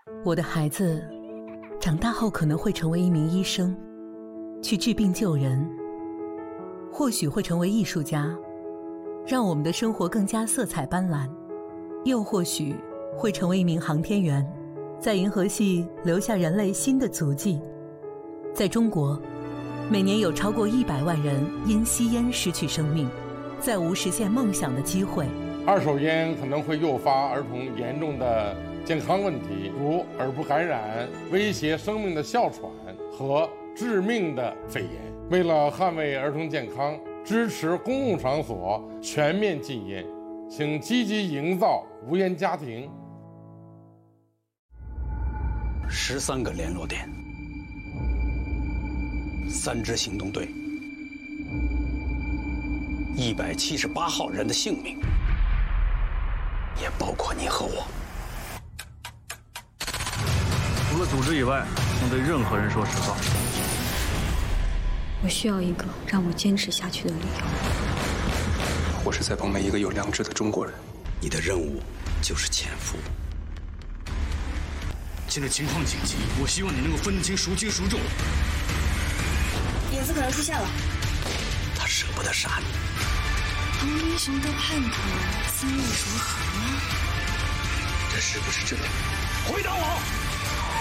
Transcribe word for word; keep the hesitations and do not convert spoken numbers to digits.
我的孩子长大后可能会成为一名医生，去治病救人，或许会成为艺术家，让我们的生活更加色彩斑斓，又或许会成为一名航天员，在银河系留下人类新的足迹。在中国，每年有超过一百万人因吸烟失去生命，再无实现梦想的机会。 二手烟可能会诱发儿童严重的健康问题，如耳部感染、威胁生命的哮喘和致命的肺炎。为了捍卫儿童健康，支持公共场所全面禁烟，请积极营造无烟家庭。 十三个联络点，三支行动队，一百七十八号人的性命，也包括你和我。 除了组织以外，请对任何人说实话。 我需要一个让我坚持下去的理由。 我是在帮每一个有良知的中国人。 你的任务就是潜伏。 现在情况紧急，我希望你能够分清孰轻孰重。 影子可能出现了， 他舍不得杀你。 当英雄的叛徒，心意如何呢？ 这是不是真的？ 回答我！